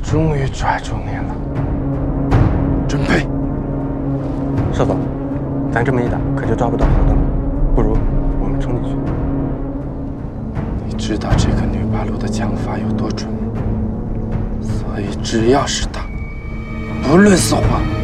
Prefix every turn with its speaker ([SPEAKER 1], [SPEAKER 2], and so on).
[SPEAKER 1] 终于抓住你了，准备。
[SPEAKER 2] 少总，咱这么一打，可就抓不到核弹了。不如我们冲进去。
[SPEAKER 1] 你知道这个女八路的枪法有多准吗？所以只要是她，不论死活。